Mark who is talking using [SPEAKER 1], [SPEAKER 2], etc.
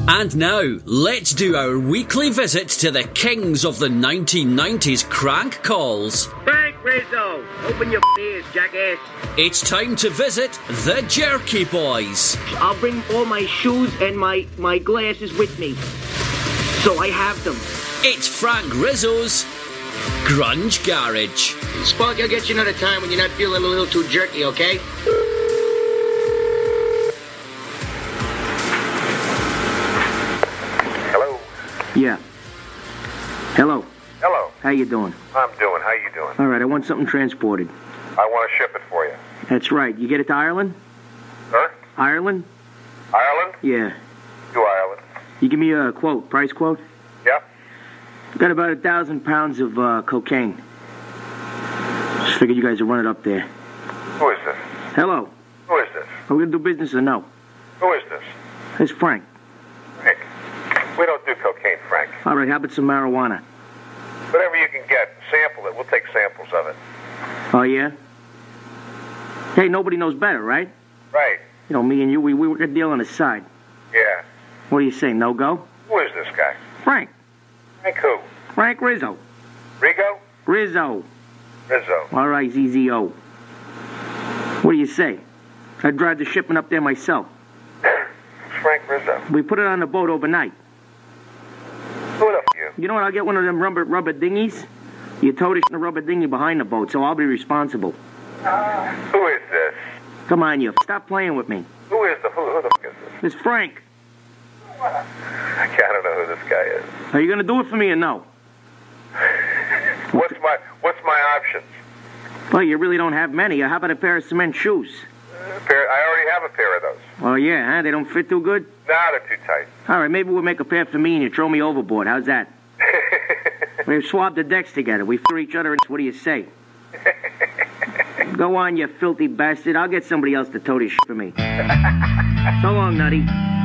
[SPEAKER 1] And now, let's do our weekly visit to the kings of the 1990s crank calls.
[SPEAKER 2] Frank Rizzo, open your ears, jackass.
[SPEAKER 1] It's time to visit the Jerky Boys.
[SPEAKER 2] I'll bring all my shoes and my glasses with me, so I have them.
[SPEAKER 1] It's Frank Rizzo's Grunge Garage.
[SPEAKER 2] Spunk, I'll get you another time when you're not feeling a little too jerky, okay? Yeah. Hello.
[SPEAKER 3] Hello.
[SPEAKER 2] How you doing?
[SPEAKER 3] I'm doing. How you doing?
[SPEAKER 2] All right, I want something transported.
[SPEAKER 3] I want to ship it for you.
[SPEAKER 2] That's right. You get it to Ireland?
[SPEAKER 3] Sir?
[SPEAKER 2] Ireland?
[SPEAKER 3] Ireland?
[SPEAKER 2] Yeah.
[SPEAKER 3] To Ireland.
[SPEAKER 2] You give me a quote, price quote?
[SPEAKER 3] Yep.
[SPEAKER 2] Got about 1,000 pounds of cocaine. Just figured you guys would run it up there.
[SPEAKER 3] Who is this?
[SPEAKER 2] Hello.
[SPEAKER 3] Who is this?
[SPEAKER 2] Are we going to do business or no?
[SPEAKER 3] Who is this?
[SPEAKER 2] It's Frank.
[SPEAKER 3] Frank. We don't do cocaine, Frank.
[SPEAKER 2] All right, how about some marijuana?
[SPEAKER 3] Whatever you can get, sample it. We'll take samples of it.
[SPEAKER 2] Oh, yeah? Hey, nobody knows better, right?
[SPEAKER 3] Right.
[SPEAKER 2] You know, me and you, we work a deal on the side.
[SPEAKER 3] Yeah.
[SPEAKER 2] What do you say, no go?
[SPEAKER 3] Who is this guy?
[SPEAKER 2] Frank.
[SPEAKER 3] Frank who?
[SPEAKER 2] Frank Rizzo.
[SPEAKER 3] Rigo?
[SPEAKER 2] Rizzo.
[SPEAKER 3] Rizzo.
[SPEAKER 2] All right, ZZO. What do you say? I'd drive the shipment up there myself.
[SPEAKER 3] Frank Rizzo.
[SPEAKER 2] We put it on the boat overnight.
[SPEAKER 3] Who the f*** you?
[SPEAKER 2] You know what? I'll get one of them rubber dinghies. You tow it in a rubber dinghy behind the boat, so I'll be responsible.
[SPEAKER 3] Who is this?
[SPEAKER 2] Come on, you. Stop playing with me.
[SPEAKER 3] Who the f*** is this?
[SPEAKER 2] It's Frank.
[SPEAKER 3] I don't know who this guy is.
[SPEAKER 2] Are you going to do it for me or no?
[SPEAKER 3] What's my options?
[SPEAKER 2] Well, you really don't have many. How about a pair of cement shoes?
[SPEAKER 3] I already have a pair of those.
[SPEAKER 2] Oh, yeah, huh? They don't fit too good?
[SPEAKER 3] Nah, they're too tight.
[SPEAKER 2] All right, maybe we'll make a pair for me and you throw me overboard. How's that? We've swabbed the decks together. We for each other. What do you say? Go on, you filthy bastard. I'll get somebody else to tow this shit for me. So long, Nutty.